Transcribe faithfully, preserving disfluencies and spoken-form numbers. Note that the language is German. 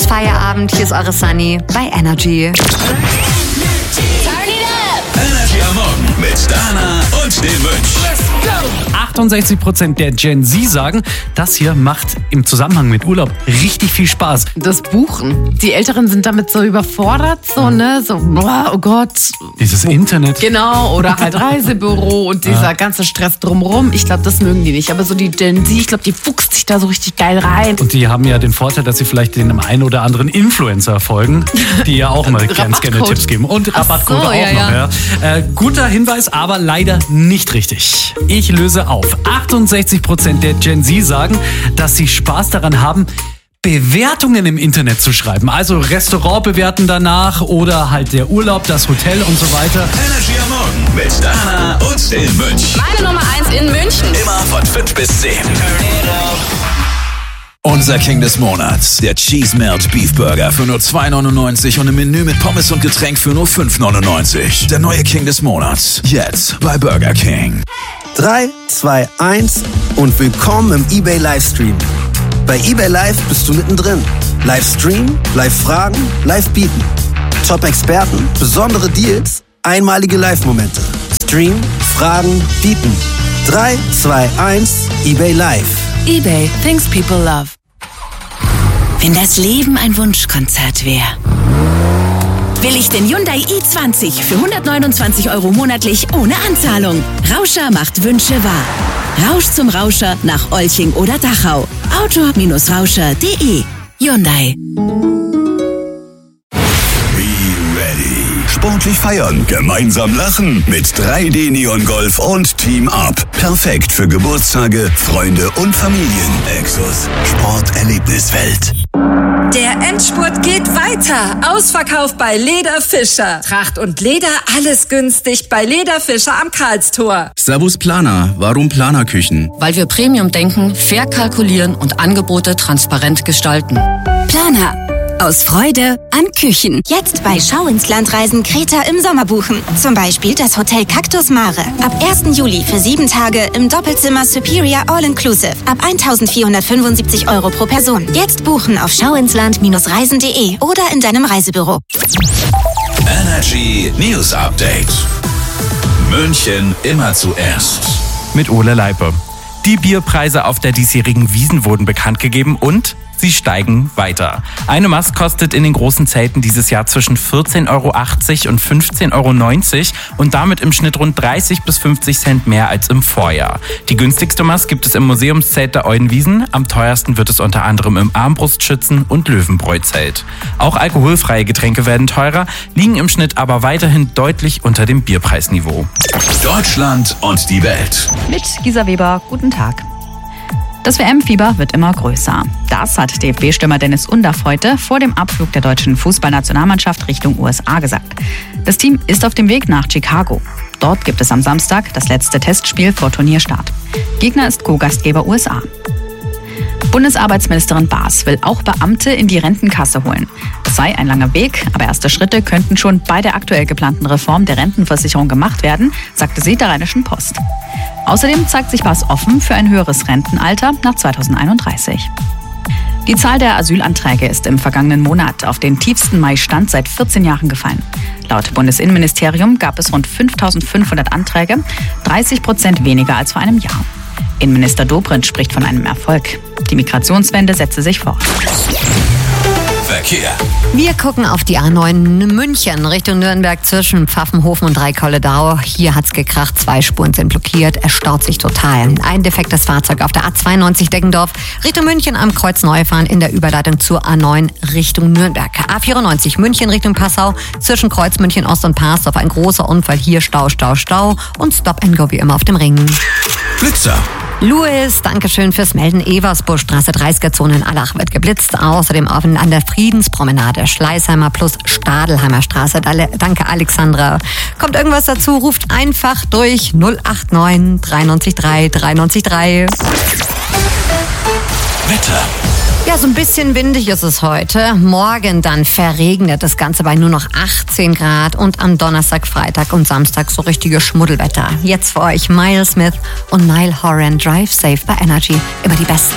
ist Feierabend. Hier ist eure Sunny bei Energy. Energy am Morgen mit Dana und dem Mönch. achtundsechzig Prozent der Gen Z sagen, das hier macht im Zusammenhang mit Urlaub richtig viel Spaß. Das Buchen. Die Älteren sind damit so überfordert, so, ne? So, boah, oh Gott. Dieses Internet. Genau, oder halt Reisebüro und dieser ja. ganze Stress drumherum. Ich glaube, das mögen die nicht. Aber so die Gen Z, ich glaube, die fuchst sich da so richtig geil rein. Und die haben ja den Vorteil, dass sie vielleicht den einen oder anderen Influencer folgen, die ja auch mal ganz gerne Tipps geben. Und Rabattcode so, auch ja, noch. Ja. Ja. Äh, guter Hinweis, aber leider nicht richtig. Ich löse auf. achtundsechzig Prozent der Gen Z sagen, dass sie Spaß daran haben, Bewertungen im Internet zu schreiben. Also Restaurant bewerten danach oder halt der Urlaub, das Hotel und so weiter. Energy am Morgen mit Dana und dem Mönch. Meine Nummer eins in München. Immer von fünf bis zehn. Unser King des Monats, der Cheese Melt Beef Burger für nur zwei neunundneunzig und im Menü mit Pommes und Getränk für nur fünf neunundneunzig. Der neue King des Monats, jetzt bei Burger King. drei, zwei, eins und willkommen im eBay Livestream. Bei eBay Live bist du mittendrin. Livestream, Live-Fragen, Live-Bieten. Top-Experten, besondere Deals, einmalige Live-Momente. Stream, Fragen, Bieten. drei, zwei, eins, eBay Live. eBay, things people love. Wenn das Leben ein Wunschkonzert wäre, will ich den Hyundai i zwanzig für hundertneunundzwanzig Euro monatlich ohne Anzahlung. Rauscher macht Wünsche wahr. Rausch zum Rauscher nach Olching oder Dachau. auto Rauscher punkt de. Hyundai. Sportlich feiern, gemeinsam lachen mit drei D Neon Golf und Team Up. Perfekt für Geburtstage, Freunde und Familien. Exos Sporterlebniswelt. Der Endspurt geht weiter. Ausverkauf bei Leder Fischer. Tracht und Leder, alles günstig bei Leder Fischer am Karlstor. Servus Planer. Warum Planerküchen? Weil wir Premium denken, fair kalkulieren und Angebote transparent gestalten. Planer. Aus Freude an Küchen. Jetzt bei Schau ins Land Reisen Kreta im Sommer buchen. Zum Beispiel das Hotel Cactus Mare. Ab ersten Juli für sieben Tage im Doppelzimmer Superior All Inclusive. Ab eintausendvierhundertfünfundsiebzig Euro pro Person. Jetzt buchen auf schauinsland reisen punkt de oder in deinem Reisebüro. Energy News Update. München immer zuerst. Mit Ole Leipe. Die Bierpreise auf der diesjährigen Wiesn wurden bekannt gegeben und sie steigen weiter. Eine Mast kostet in den großen Zelten dieses Jahr zwischen vierzehn Euro achtzig und fünfzehn Euro neunzig und damit im Schnitt rund dreißig bis fünfzig Cent mehr als im Vorjahr. Die günstigste Mast gibt es im Museumszelt der Eudenwiesen. Am teuersten wird es unter anderem im Armbrustschützen- und Löwenbräu-Zelt. Auch alkoholfreie Getränke werden teurer, liegen im Schnitt aber weiterhin deutlich unter dem Bierpreisniveau. Deutschland und die Welt. Mit Gisa Weber, guten Tag. Das W M-Fieber wird immer größer. Das hat D F B-Stürmer Dennis Undaff heute vor dem Abflug der deutschen Fußballnationalmannschaft Richtung U S A gesagt. Das Team ist auf dem Weg nach Chicago. Dort gibt es am Samstag das letzte Testspiel vor Turnierstart. Gegner ist Co-Gastgeber U S A. Bundesarbeitsministerin Baas will auch Beamte in die Rentenkasse holen. Es sei ein langer Weg, aber erste Schritte könnten schon bei der aktuell geplanten Reform der Rentenversicherung gemacht werden, sagte sie der Rheinischen Post. Außerdem zeigt sich Baas offen für ein höheres Rentenalter nach zweitausendeinunddreißig. Die Zahl der Asylanträge ist im vergangenen Monat auf den tiefsten Mai-Stand seit vierzehn Jahren gefallen. Laut Bundesinnenministerium gab es rund fünftausendfünfhundert Anträge, dreißig Prozent weniger als vor einem Jahr. Innenminister Dobrindt spricht von einem Erfolg. Die Migrationswende setze sich fort. Verkehr. Wir gucken auf die A neun München Richtung Nürnberg zwischen Pfaffenhofen und Dreikolledau. Hier hat's gekracht, zwei Spuren sind blockiert, es staut sich total. Ein defektes Fahrzeug auf der A zweiundneunzig Deggendorf Richtung München am Kreuz Neufahren in der Überleitung zur A neun Richtung Nürnberg. A vierundneunzig München Richtung Passau zwischen Kreuz München Ost und Parsdorf ein großer Unfall, hier Stau, Stau, Stau und Stop and Go wie immer auf dem Ring. Blitzer. Louis, Dankeschön fürs Melden. Eversburgstraße, dreißiger-Zone in Allach wird geblitzt. Außerdem auch an der Friedenspromenade, Schleißheimer plus Stadelheimer Straße. Danke, Alexandra. Kommt irgendwas dazu, ruft einfach durch null acht neun drei neun drei drei neun drei. Wetter. Ja, so ein bisschen windig ist es heute. Morgen dann verregnet das Ganze bei nur noch achtzehn Grad und am Donnerstag, Freitag und Samstag so richtiges Schmuddelwetter. Jetzt für euch Miles Smith und Niall Horan. Drive Safe bei Energy. Immer die besten